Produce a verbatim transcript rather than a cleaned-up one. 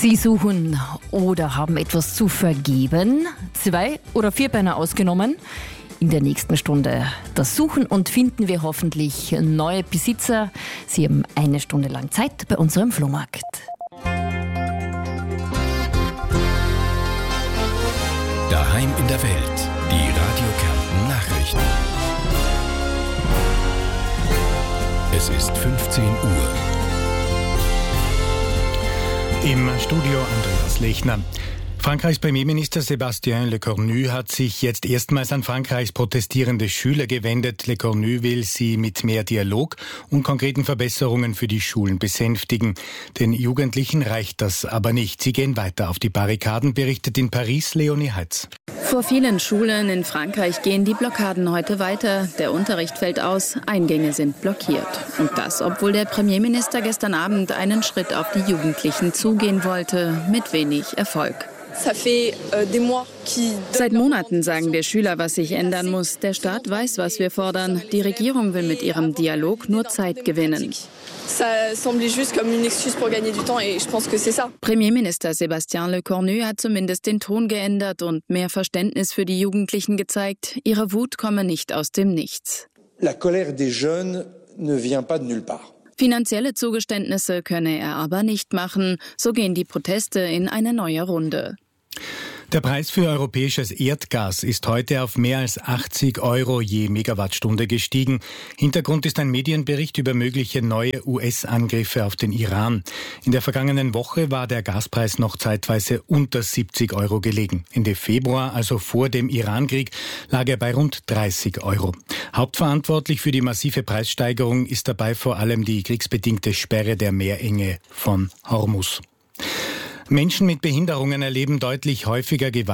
Sie suchen oder haben etwas zu vergeben, zwei oder Vierbeiner ausgenommen. In der nächsten Stunde das suchen und finden wir hoffentlich neue Besitzer. Sie haben eine Stunde lang Zeit bei unserem Flohmarkt. Daheim in der Welt, die Radio Kärnten Nachrichten. Es ist fünfzehn Uhr. Im Studio Andreas Lechner. Frankreichs Premierminister Sébastien Lecornu hat sich jetzt erstmals an Frankreichs protestierende Schüler gewendet. Lecornu will sie mit mehr Dialog und konkreten Verbesserungen für die Schulen besänftigen. Den Jugendlichen reicht das aber nicht. Sie gehen weiter auf die Barrikaden, berichtet in Paris Leonie Heitz. Vor vielen Schulen in Frankreich gehen die Blockaden heute weiter. Der Unterricht fällt aus, Eingänge sind blockiert. Und das, obwohl der Premierminister gestern Abend einen Schritt auf die Jugendlichen zugehen wollte, mit wenig Erfolg. Seit Monaten sagen wir Schüler, was sich ändern muss. Der Staat weiß, was wir fordern. Die Regierung will mit ihrem Dialog nur Zeit gewinnen. Premierminister Sébastien Lecornu hat zumindest den Ton geändert und mehr Verständnis für die Jugendlichen gezeigt. Ihre Wut komme nicht aus dem Nichts. La colère des jeunes ne vient pas de nulle part. Finanzielle Zugeständnisse könne er aber nicht machen. So gehen die Proteste in eine neue Runde. Der Preis für europäisches Erdgas ist heute auf mehr als achtzig Euro je Megawattstunde gestiegen. Hintergrund ist ein Medienbericht über mögliche neue U S-Angriffe auf den Iran. In der vergangenen Woche war der Gaspreis noch zeitweise unter siebzig Euro gelegen. Ende Februar, also vor dem Irankrieg, lag er bei rund dreißig Euro. Hauptverantwortlich für die massive Preissteigerung ist dabei vor allem die kriegsbedingte Sperre der Meerenge von Hormuz. Menschen mit Behinderungen erleben deutlich häufiger Gewalt